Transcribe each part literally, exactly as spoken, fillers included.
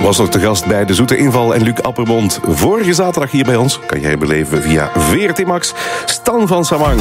Was nog te gast bij De Zoete Inval en Luc Appermond. Vorige zaterdag hier bij ons kan jij beleven via V R T Max. Stan van Samang.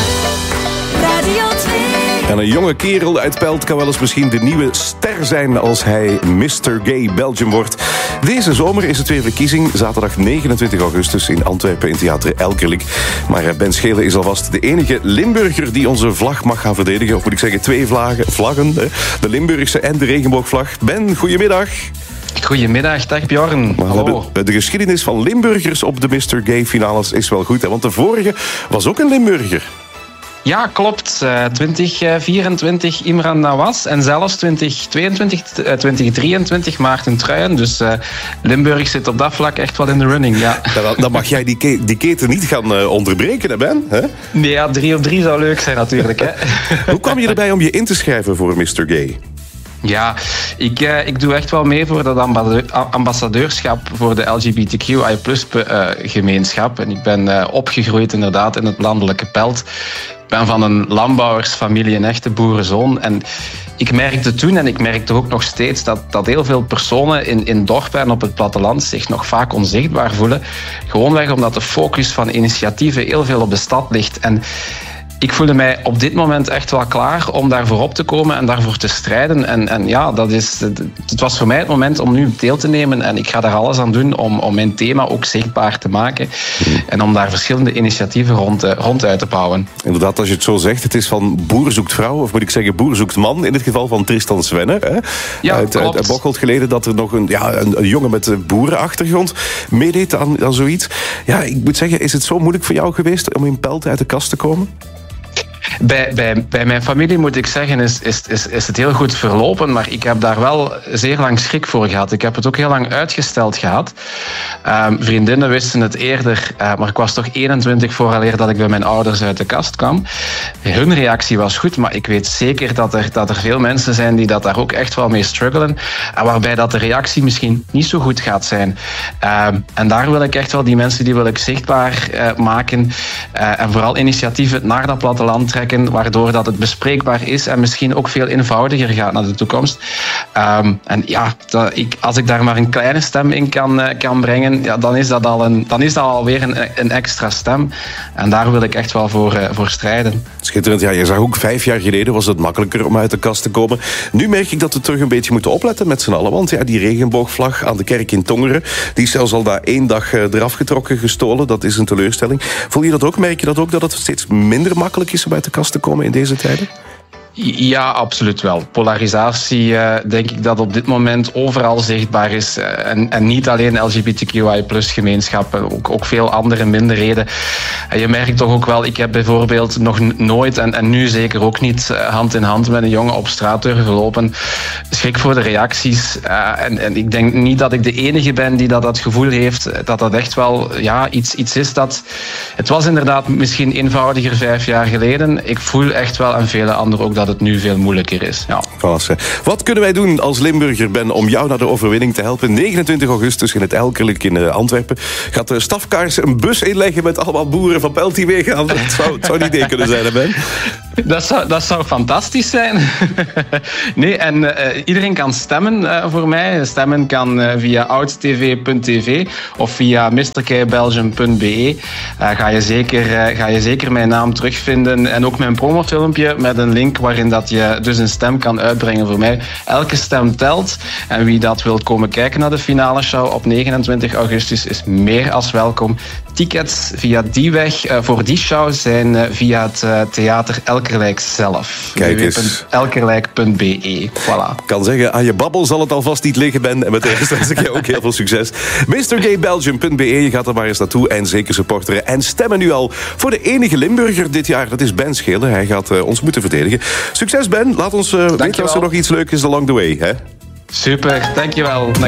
Radio twee. En een jonge kerel uit Pelt kan wel eens misschien de nieuwe ster zijn als hij mister Gay Belgium wordt. Deze zomer is het weer verkiezing, zaterdag negenentwintig augustus in Antwerpen in Theater Elkerlijk. Maar Ben Schelen is alvast de enige Limburger die onze vlag mag gaan verdedigen. Of moet ik zeggen twee vlaggen, vlaggen hè? De Limburgse en de regenboogvlag. Ben, goedemiddag. Goedemiddag, dag Bjorn. Maar hallo. De, de geschiedenis van Limburgers op de mister Gay finales is wel goed, hè? Want de vorige was ook een Limburger. Ja, klopt. Uh, twintig vierentwintig Imran Nawaz en zelfs twintig tweeëntwintig, twintig drieëntwintig Maarten Truijen. Dus uh, Limburg zit op dat vlak echt wel in de running, ja. ja dan, dan mag jij die, ke- die keten niet gaan uh, onderbreken, hè Ben? Hè? Nee, ja, drie op drie zou leuk zijn natuurlijk. Hè. Hoe kwam je erbij om je in te schrijven voor mister Gay? Ja, ik, uh, ik doe echt wel mee voor dat ambassadeurschap voor de L G B T Q I plus uh, gemeenschap. En ik ben uh, opgegroeid inderdaad in het landelijke Pelt. Ik ben van een landbouwersfamilie, een echte boerenzoon. En ik merkte toen, en ik merkte ook nog steeds, dat, dat heel veel personen in, in dorpen en op het platteland zich nog vaak onzichtbaar voelen. Gewoonweg omdat de focus van initiatieven heel veel op de stad ligt. En ik voelde mij op dit moment echt wel klaar om daarvoor op te komen en daarvoor te strijden. En, en ja, dat is, het was voor mij het moment om nu deel te nemen. En ik ga daar alles aan doen om, om mijn thema ook zichtbaar te maken. En om daar verschillende initiatieven rond, rond uit te bouwen. Inderdaad, als je het zo zegt, het is van boer zoekt vrouw, of moet ik zeggen boer zoekt man, in het geval van Tristan Svenne. Hè? Ja, uit, klopt. uit Bocholt geleden dat er nog een, ja, een, een jongen met een boerenachtergrond meedeed aan, aan zoiets. Ja, ik moet zeggen, is het zo moeilijk voor jou geweest om in Pelt uit de kast te komen? Bij, bij, bij mijn familie, moet ik zeggen, is, is, is, is het heel goed verlopen. Maar ik heb daar wel zeer lang schrik voor gehad. Ik heb het ook heel lang uitgesteld gehad. Um, vriendinnen wisten het eerder, uh, maar ik was toch eenentwintig vooraleer dat ik bij mijn ouders uit de kast kwam. Hun reactie was goed, maar ik weet zeker dat er, dat er veel mensen zijn die dat daar ook echt wel mee struggelen. En waarbij dat de reactie misschien niet zo goed gaat zijn. Um, en daar wil ik echt wel die mensen die wil ik zichtbaar uh, maken. Uh, en vooral initiatieven naar dat platteland trekken, waardoor dat het bespreekbaar is en misschien ook veel eenvoudiger gaat naar de toekomst. Um, en ja, dat ik, als ik daar maar een kleine stem in kan, uh, kan brengen, ja, dan is dat al een, dan is dat alweer een, een extra stem. En daar wil ik echt wel voor, uh, voor strijden. Schitterend. Ja, je zag ook vijf jaar geleden was het makkelijker om uit de kast te komen. Nu merk ik dat we terug een beetje moeten opletten met z'n allen. Want ja, die regenboogvlag aan de kerk in Tongeren, die is zelfs al daar één dag uh, eraf getrokken, gestolen. Dat is een teleurstelling. Voel je dat ook? Merk je dat ook, dat het steeds minder makkelijk is om uit de kast te komen in deze tijden? Ja, absoluut wel. Polarisatie, uh, denk ik dat op dit moment overal zichtbaar is. Uh, en, en niet alleen L G B T Q I plus gemeenschappen, ook, ook veel andere minderheden. En je merkt toch ook wel, ik heb bijvoorbeeld nog n- nooit, en, en nu zeker ook niet, uh, hand in hand met een jongen op straat durven lopen. Schrik voor de reacties. Uh, en, en ik denk niet dat ik de enige ben die dat, dat gevoel heeft, dat dat echt wel ja, iets, iets is dat... Het was inderdaad misschien eenvoudiger vijf jaar geleden. Ik voel echt wel, en vele anderen ook, dat het nu veel moeilijker is. Ja. Wat kunnen wij doen als Limburger, Ben, om jou naar de overwinning te helpen? negenentwintig augustus in het Elkerlijk in Antwerpen gaat de Stafkaars een bus inleggen met allemaal boeren van Pelt die meegaan. Dat zou, het zou een idee kunnen zijn, hè, Ben? Dat zou, dat zou fantastisch zijn. Nee, en uh, iedereen kan stemmen uh, voor mij. Stemmen kan uh, via oudstv punt t v of via mister gay belgium punt b e. Uh, ga, je zeker, uh, ga je zeker mijn naam terugvinden. En ook mijn promofilmpje met een link waarin dat je dus een stem kan uitbrengen voor mij. Elke stem telt. En wie dat wil komen kijken naar de finale show op negenentwintig augustus is meer als welkom. Tickets via die weg uh, voor die show zijn uh, via het uh, theater Elkerlijk zelf. Kijk w w w punt elkerlijk punt b e. Voilà. Ik kan zeggen, aan je babbel zal het alvast niet liggen, Ben. En met deze wens ik je ook heel veel succes. mister gay belgium punt b e, je gaat er maar eens naartoe en zeker supporteren. En stemmen nu al voor de enige Limburger dit jaar. Dat is Ben Schelen. Hij gaat uh, ons moeten verdedigen. Succes, Ben. Laat ons uh, weten als er nog iets leuks is along the way. Hè? Super, dankjewel.